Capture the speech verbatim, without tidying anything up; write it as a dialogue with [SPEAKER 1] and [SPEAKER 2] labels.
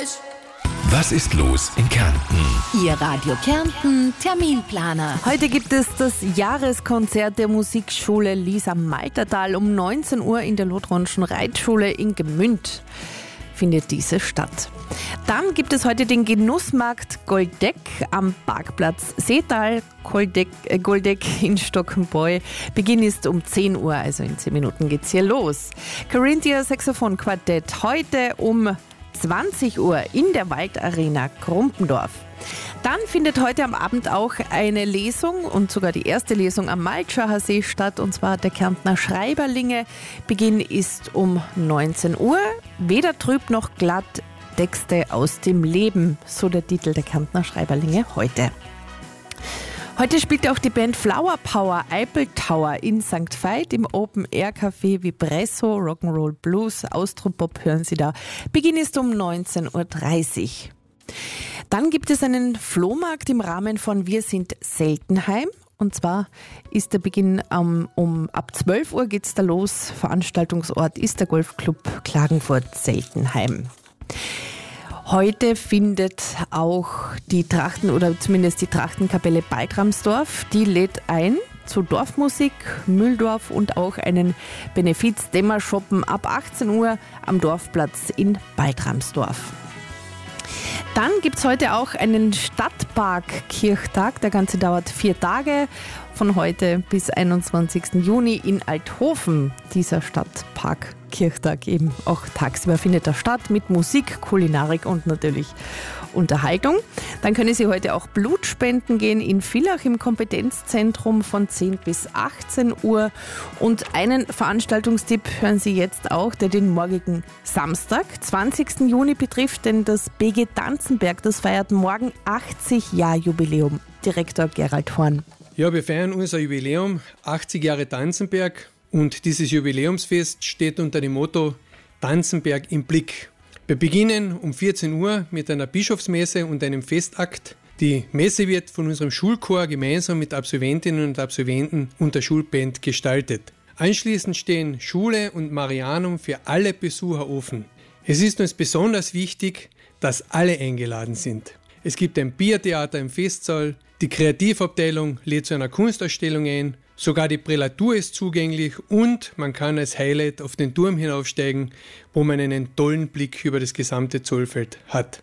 [SPEAKER 1] Was ist los in Kärnten?
[SPEAKER 2] Ihr Radio Kärnten Terminplaner.
[SPEAKER 3] Heute gibt es das Jahreskonzert der Musikschule Lisa Maltertal. Um neunzehn Uhr in der Lothronschen Reitschule in Gmünd findet diese statt. Dann gibt es heute den Genussmarkt Goldeck am Parkplatz Seetal, Goldeck, äh, Goldeck in Stockenbräu. Beginn ist um zehn Uhr, also in zehn Minuten geht's hier los. Carinthia Saxophon Quartett heute um zwanzig Uhr in der Waldarena Krumpendorf. Dann findet heute am Abend auch eine Lesung und sogar die erste Lesung am Maltschacher See statt, und zwar der Kärntner Schreiberlinge. Beginn ist um neunzehn Uhr. Weder trüb noch glatt, Texte aus dem Leben, so der Titel der Kärntner Schreiberlinge heute. Heute spielt auch die Band Flower Power Eiffel Tower in Sankt Veit im Open-Air-Café Vipresso, Rock'n'Roll Blues, Austropop hören Sie da. Beginn ist um neunzehn Uhr dreißig. Dann gibt es einen Flohmarkt im Rahmen von Wir sind Seltenheim. Und zwar ist der Beginn um, um ab zwölf Uhr geht's da los. Veranstaltungsort ist der Golfclub Klagenfurt Seltenheim. Heute findet auch die Trachten oder zumindest die Trachtenkapelle Baltramsdorf, die lädt ein zu Dorfmusik, Mühldorf und auch einen Benefiz-Dämmerschoppen ab achtzehn Uhr am Dorfplatz in Baltramsdorf. Dann gibt es heute auch einen Stadtpark-Kirchtag. Der ganze dauert vier Tage, von heute bis einundzwanzigsten Juni in Althofen. Dieser Stadtpark-Kirchtag eben auch tagsüber findet er statt mit Musik, Kulinarik und natürlich Unterhaltung. Dann können Sie heute auch Blut spenden gehen in Villach im Kompetenzzentrum von zehn bis achtzehn Uhr. Und einen Veranstaltungstipp hören Sie jetzt auch, der den morgigen Samstag, zwanzigsten Juni betrifft, denn das B G Tanzenberg, das feiert morgen achtzig Jahre Jubiläum. Direktor Gerald Horn.
[SPEAKER 4] Ja, wir feiern unser Jubiläum, achtzig Jahre Tanzenberg, und dieses Jubiläumsfest steht unter dem Motto Tanzenberg im Blick. Wir beginnen um vierzehn Uhr mit einer Bischofsmesse und einem Festakt. Die Messe wird von unserem Schulchor gemeinsam mit Absolventinnen und Absolventen und der Schulband gestaltet. Anschließend stehen Schule und Marianum für alle Besucher offen. Es ist uns besonders wichtig, dass alle eingeladen sind. Es gibt ein Biertheater im Festsaal, die Kreativabteilung lädt zu einer Kunstausstellung ein, sogar die Prälatur ist zugänglich und man kann als Highlight auf den Turm hinaufsteigen, wo man einen tollen Blick über das gesamte Zollfeld hat.